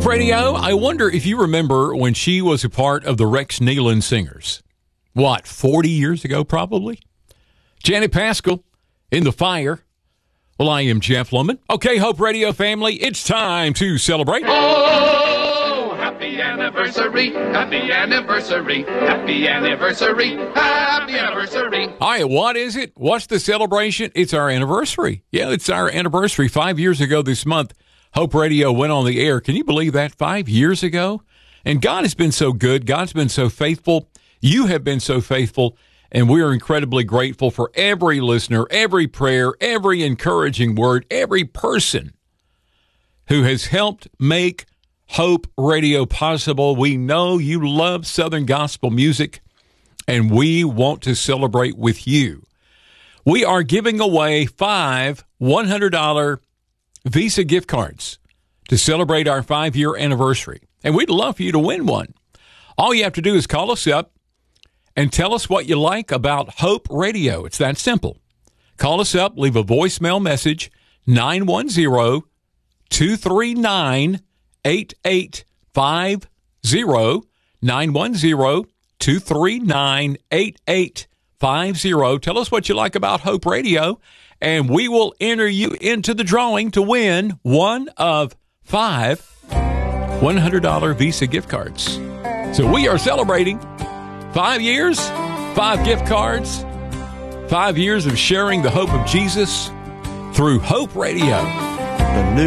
Hope Radio, I wonder if you remember when she was a part of the Rex Nealon Singers. What, 40 years ago, probably? Janet Paschal, In the Fire. Well, I am Jeff Lohman. Okay, Hope Radio family, it's time to celebrate. Oh, happy anniversary, happy anniversary, happy anniversary, happy anniversary. All right, what is it? What's the celebration? It's our anniversary. Yeah, it's our anniversary. 5 years ago this month, Hope Radio went on the air. Can you believe that? 5 years ago? And God has been so good. God's been so faithful. You have been so faithful. And we are incredibly grateful for every listener, every prayer, every encouraging word, every person who has helped make Hope Radio possible. We know you love Southern gospel music, and we want to celebrate with you. We are giving away 5 $100 Visa gift cards to celebrate our 5-year anniversary. And we'd love for you to win one. All you have to do is call us up and tell us what you like about Hope Radio. It's that simple. Call us up, leave a voicemail message, 910-239-8850, 910-239-8850. Tell us what you like about Hope Radio, and we will enter you into the drawing to win one of 5 $100 Visa gift cards. So we are celebrating 5 years, 5 gift cards, 5 years of sharing the hope of Jesus through Hope Radio. The new